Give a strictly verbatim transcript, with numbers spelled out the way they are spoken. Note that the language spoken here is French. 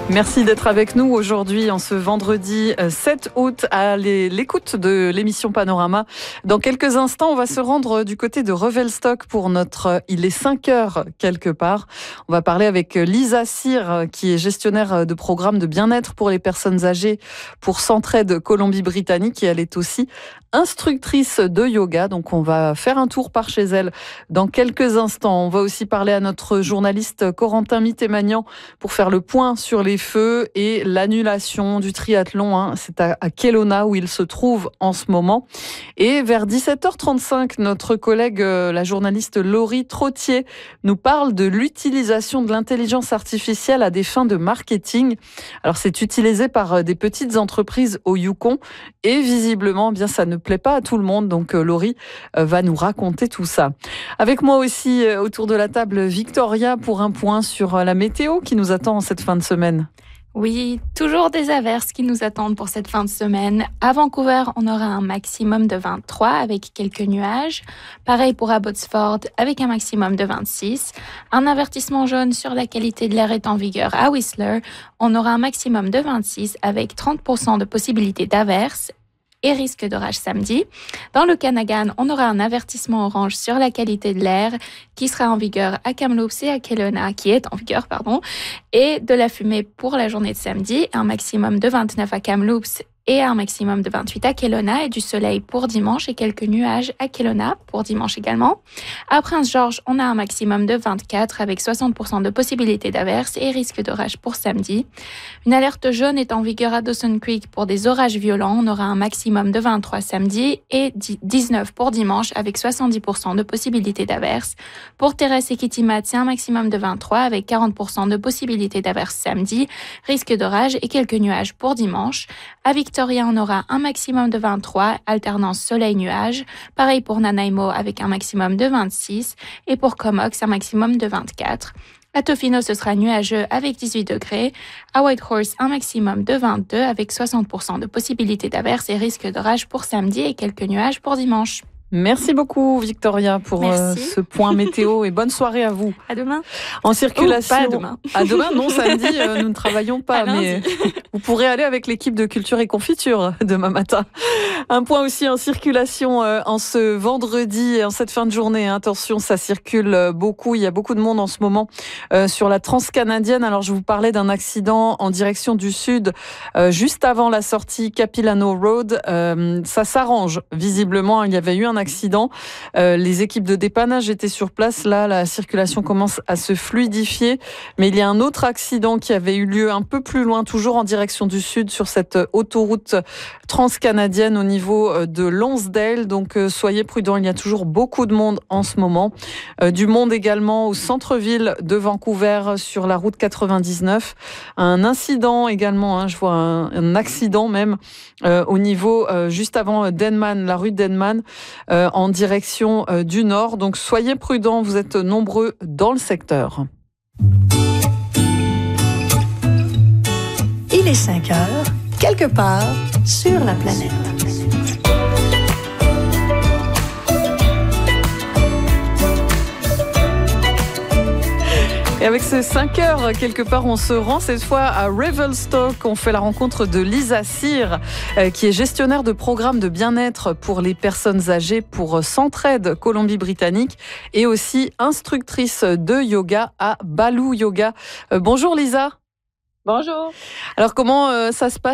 Merci d'être avec nous aujourd'hui en ce vendredi sept août à l'écoute de l'émission Panorama. Dans quelques instants, on va se rendre du côté de Revelstock pour notre Il est cinq heures quelque part. On va parler avec Lisa Cyr qui est gestionnaire de programme de bien-être pour les personnes âgées pour Centraide Colombie-Britannique et elle est aussi instructrice de yoga. Donc on va faire un tour par chez elle dans quelques instants. On va aussi parler à notre journaliste Corentin Mitté-Magnan pour faire le point sur les feux et l'annulation du triathlon. Hein. C'est à, à Kelowna où il se trouve en ce moment. Et vers dix-sept heures trente-cinq, notre collègue, euh, la journaliste Laurie Trottier, nous parle de l'utilisation de l'intelligence artificielle à des fins de marketing. Alors c'est utilisé par des petites entreprises au Yukon et visiblement, eh bien ça ne plaît pas à tout le monde. Donc euh, Laurie euh, va nous raconter tout ça. Avec moi aussi euh, autour de la table Victoria pour un point sur euh, la météo qui nous attend en cette fin de semaine. Oui, toujours des averses qui nous attendent pour cette fin de semaine. À Vancouver, on aura un maximum de vingt-trois avec quelques nuages. Pareil pour Abbotsford avec un maximum de vingt-six. Un avertissement jaune sur la qualité de l'air est en vigueur à Whistler. On aura un maximum de vingt-six avec trente pour cent de possibilité d'averses et risque d'orage samedi. Dans le Kanagan, on aura un avertissement orange sur la qualité de l'air qui sera en vigueur à Kamloops et à Kelowna, qui est en vigueur, pardon, et de la fumée pour la journée de samedi, un maximum de vingt-neuf à Kamloops et un maximum de vingt-huit à Kelowna et du soleil pour dimanche et quelques nuages à Kelowna pour dimanche également. À Prince George, on a un maximum de vingt-quatre avec soixante pour cent de possibilité d'averse et risque d'orage pour samedi. Une alerte jaune est en vigueur à Dawson Creek pour des orages violents. On aura un maximum de vingt-trois samedi et dix-neuf pour dimanche avec soixante-dix pour cent de possibilité d'averse. Pour Thérèse et Kitimat, c'est un maximum de vingt-trois avec quarante pour cent de possibilité d'averse samedi, risque d'orage et quelques nuages pour dimanche. À Victoria, on aura un maximum de vingt-trois, alternance soleil-nuage. Pareil pour Nanaimo avec un maximum de vingt-six et pour Comox, un maximum de vingt-quatre. À Tofino, ce sera nuageux avec dix-huit degrés. À Whitehorse, un maximum de vingt-deux avec soixante pour cent de possibilité d'averse et risque d'orage pour samedi et quelques nuages pour dimanche. Merci beaucoup Victoria pour euh, ce point météo et bonne soirée à vous. À demain. En circulation. Oh, pas à demain. À demain, non, samedi, euh, nous ne travaillons pas, mais vous pourrez aller avec l'équipe de culture et confiture demain matin. Un point aussi en circulation euh, en ce vendredi, en cette fin de journée. Attention, ça circule beaucoup. Il y a beaucoup de monde en ce moment euh, sur la transcanadienne. Alors, je vous parlais d'un accident en direction du sud, euh, juste avant la sortie Capilano Road. Euh, ça s'arrange visiblement. Il y avait eu un accident. Euh, les équipes de dépannage étaient sur place. Là, la circulation commence à se fluidifier. Mais il y a un autre accident qui avait eu lieu un peu plus loin, toujours en direction du sud, sur cette autoroute transcanadienne au niveau de Lonsdale. Donc, euh, soyez prudents. Il y a toujours beaucoup de monde en ce moment. Euh, du monde également au centre-ville de Vancouver sur la route quatre-vingt-dix-neuf. Un incident également, hein, je vois un, un accident même euh, au niveau euh, juste avant Denman, la rue Denman. Euh, en direction euh, du nord. Donc soyez prudents, vous êtes nombreux dans le secteur. Il est cinq heures, quelque part sur la planète. Et avec ce cinq heures, quelque part, on se rend cette fois à Revelstock. On fait la rencontre de Lisa Cyr, euh, qui est gestionnaire de programme de bien-être pour les personnes âgées pour Centraide Colombie-Britannique et aussi instructrice de yoga à Baloo Yoga. Euh, bonjour Lisa. Bonjour. Alors comment euh, ça se passe chez vous ?